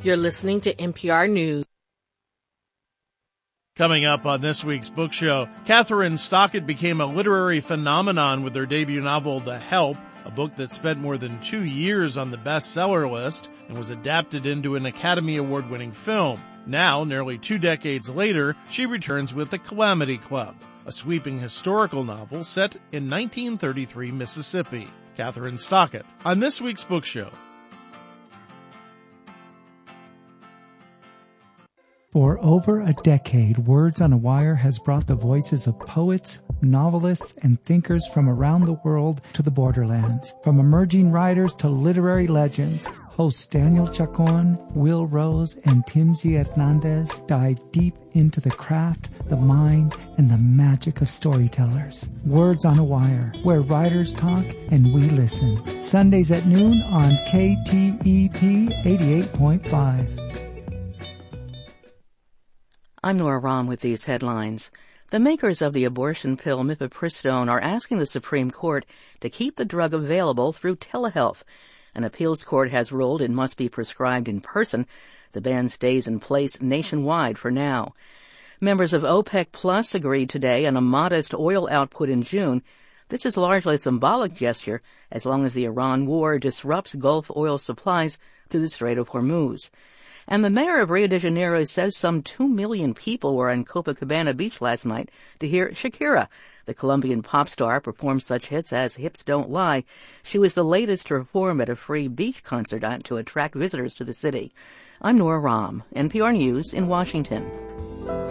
You're listening to NPR News. Coming up on this week's book show, Kathryn Stockett became a literary phenomenon with her debut novel, The Help, a book that spent more than 2 years on the bestseller list and was adapted into an Academy Award-winning film. Now, nearly 2 decades later, she returns with The Calamity Club, a sweeping historical novel set in 1933 Mississippi. Kathryn Stockett on this week's book show. For over a decade, Words on a Wire has brought the voices of poets, novelists, and thinkers from around the world to the borderlands. From emerging writers to literary legends, hosts Daniel Chacon, Will Rose, and Timsy Hernandez dive deep into the craft, the mind, and the magic of storytellers. Words on a Wire, where writers talk and we listen. Sundays at noon on KTEP 88.5. I'm Nora Rahm with these headlines. The makers of the abortion pill mifepristone are asking the Supreme Court to keep the drug available through telehealth. An appeals court has ruled it must be prescribed in person. The ban stays in place nationwide for now. Members of OPEC Plus agreed today on a modest oil output in June. This is largely a symbolic gesture as long as the Iran war disrupts Gulf oil supplies through the Strait of Hormuz. And the mayor of Rio de Janeiro says some 2 million people were on Copacabana Beach last night to hear Shakira. The Colombian pop star performed such hits as Hips Don't Lie. She was the latest to perform at a free beach concert to attract visitors to the city. I'm Nora Rahm, NPR News in Washington.